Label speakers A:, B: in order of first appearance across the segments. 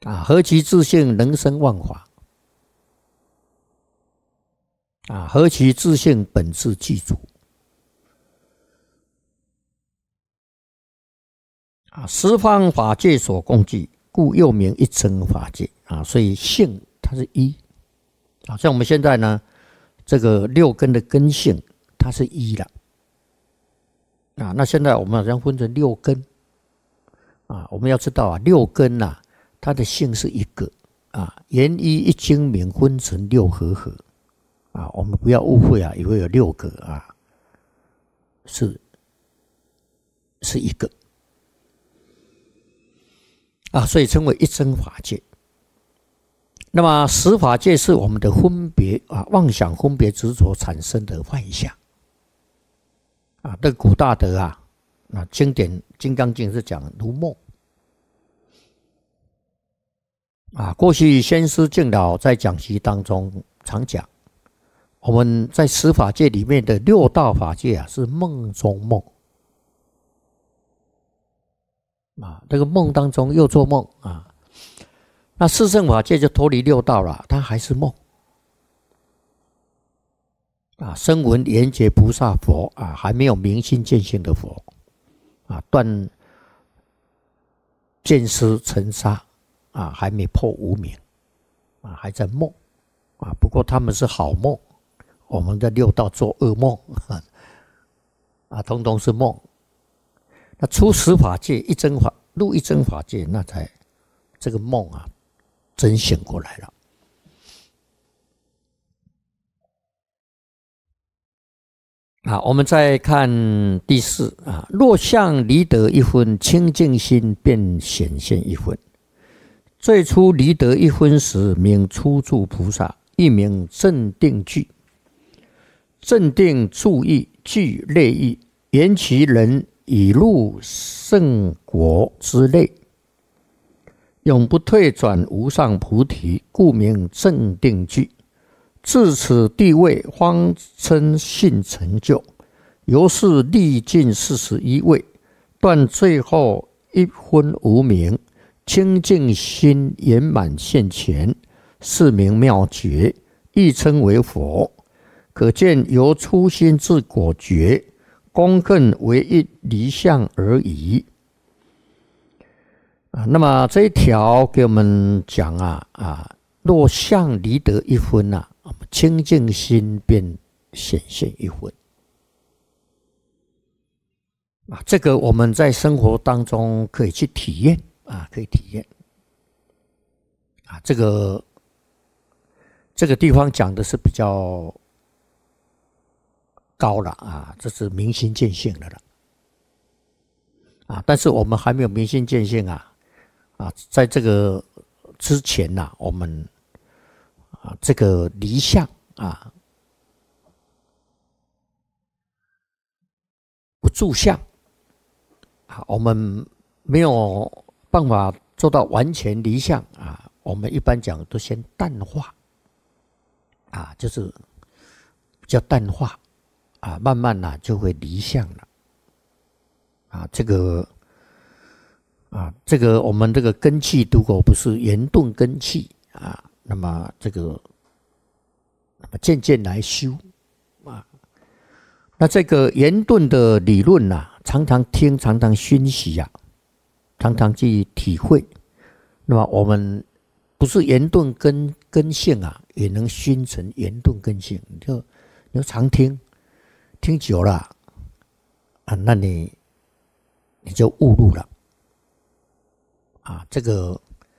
A: 何其自性，能生万法。何其自性，本自具足。十方法界所共具，故又名一真法界。所以性它是一。像我们现在呢，这个六根的根性，它是一了。那现在我们好像分成六根。我们要知道六根它的性是一个。言一精明，分成六合合。我们不要误会以为有六个是一个。所以称为一真法界。那么十法界是我们的分别妄想分别执着产生的幻象。这个古大德经典《金刚经》是讲如梦。过去先师敬老在讲习当中常讲，我们在十法界里面的六道法界是梦中梦。这个梦当中又做梦那四圣法界就脱离六道了，它还是梦。声闻缘觉菩萨佛还没有明心见性的佛断见思尘沙还没破无明还在梦不过他们是好梦，我们的六道做噩梦通通是梦。那出十法界一真法入一真法界，那才这个梦真醒过来了。我们再看第四若向离得一分，清净心便显现一分。最初离得一分时，名初住菩萨，亦名正定具。正定注意，具类意，言其人已入圣国之内，永不退转无上菩提，故名正定具。至此地位，方称性成就。由是历尽41位，断最后一分无明，清净心圆满现前，是名妙觉，亦称为佛。可见由初心至果觉，功更为一离相而已。那么这一条给我们讲若向离得一分清净心便显现一分。这个我们在生活当中可以去体验可以体验这个地方讲的是比较高了这是明心见性的了但是我们还没有明心见性在这个之前我们这个离相不住相我们没有办法做到完全离相我们一般讲都先淡化就是比较淡化慢慢就会离相了这个我们这个根器如果不是圆顿根器那么这个渐渐来修那这个圆顿的理论常常听，常常熏习常常去体会。那么我们不是圆顿根性也能熏成圆顿根性。你就常听久了那你就悟入了这个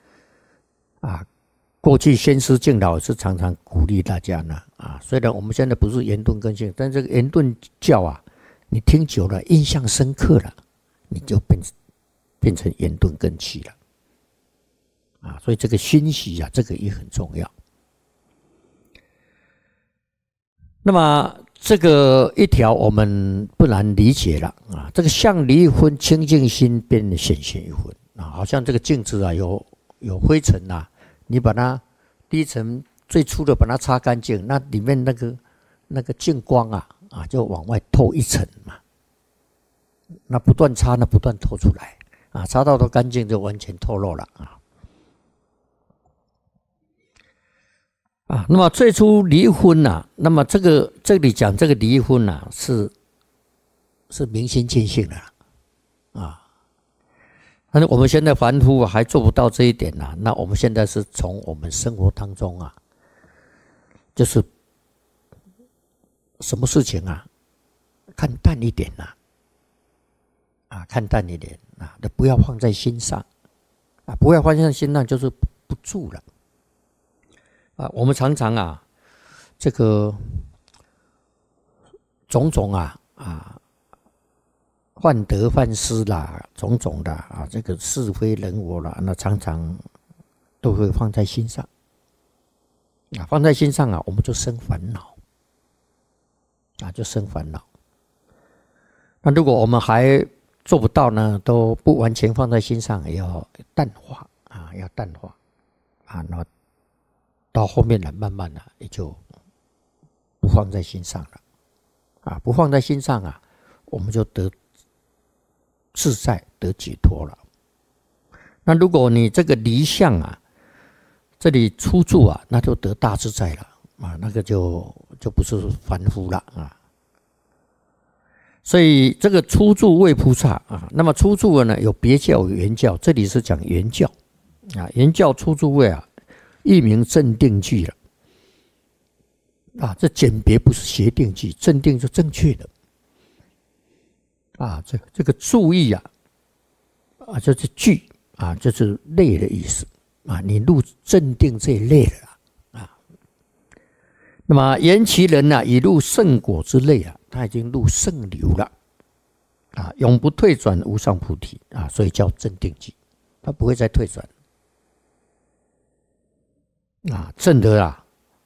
A: 过去先师敬老是常常鼓励大家呢虽然我们现在不是圆顿根性，但这个圆顿教你听久了，印象深刻了，你就变成圆顿根器了所以这个熏习这个也很重要。那么这个一条我们不难理解了这个向离一分，清净心便显现一分好像这个镜子有灰尘你把它第一层最初的把它擦干净，那里面那个净光就往外透一层嘛，那不断擦，那不断透出来擦到都干净就完全透露了那么最初离婚那么这里讲这个离婚是明心见性的但是我们现在凡夫还做不到这一点那我们现在是从我们生活当中就是什么事情看淡一点看淡一点不要放在心上不要放在心上就是不住了我们常常这个种种患得患失啦，种种的这个是非人我啦，那常常都会放在心上放在心上我们就生烦恼就生烦恼。那如果我们还做不到呢，都不完全放在心上，也要淡化要淡化那到后面慢慢也就不放在心上了不放在心上我们就得自在得解脱了。那如果你这个离相这里出住那就得大自在了那个就不是凡夫了所以这个初住位菩萨那么初住呢有别教有圆教，这里是讲圆教圆教初住位一名正定句了这简别不是邪定句，正定是正确的这个注意就是句就是类的意思你入正定这一类了那么言其人已入圣果之类他已经入圣流了永不退转无上菩提所以叫正定句，他不会再退转正的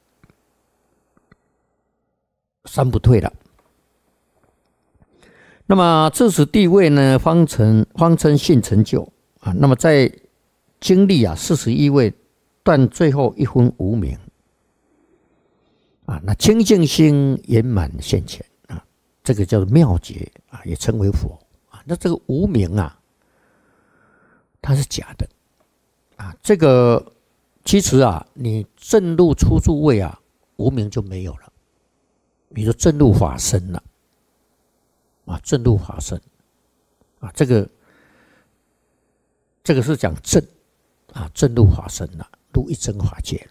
A: 三不退了。那么至此地位呢，方称性成就那么在经历41位断最后一分无明那清净心圆满现前这个叫做妙觉也称为佛那这个无明它是假的这个其实你正入初住位无明就没有了。比如说正入法身了正入法身这个是讲正正入法身了，入一真法界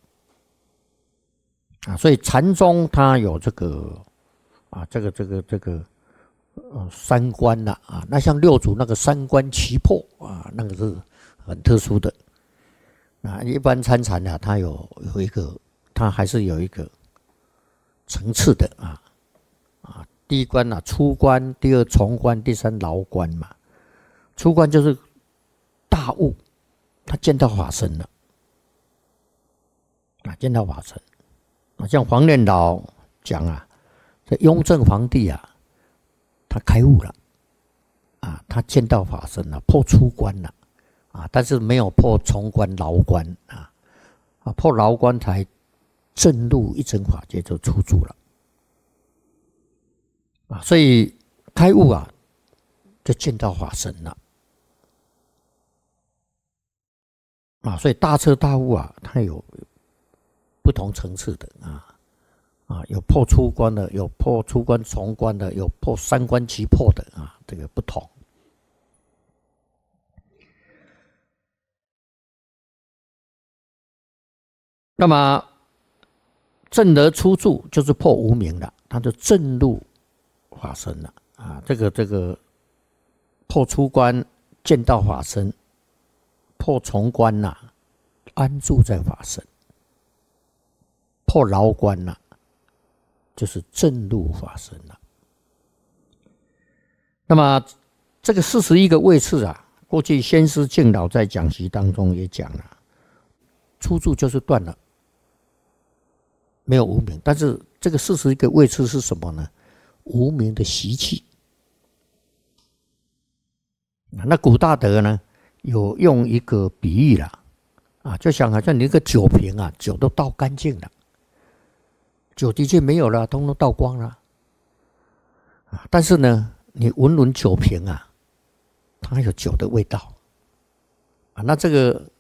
A: 了所以禅宗它有这个三观那像六祖那个三观齐破那个是很特殊的一般参禅它有一个，它还是有一个层次的第一关初观，第二重观，第三牢观嘛。初观就是大悟，他见到法身了见到法身像黄念老讲这雍正皇帝他开悟了他见到法身了，破初观了但是没有破重观牢观破牢观才正入一真法界就出住了所以开悟就见到法身了所以大彻大悟它有不同层次的有破初观的，有破初观重观的，有破三观齐破的这个不同。那么正得出住就是破无明了，他就正入法身了这个破初观见到法身，破重观安住在法身，破牢观就是正入法身了。那么这个41个位次过去先师净老在讲习当中也讲了，出住就是断了，没有无明。但是这个41个位次是什么呢？无明的习气。那古大德呢有用一个比喻啦就想好像你一个酒瓶酒都倒干净了，酒的确没有了，通通倒光了但是呢你闻闻酒瓶它有酒的味道那这个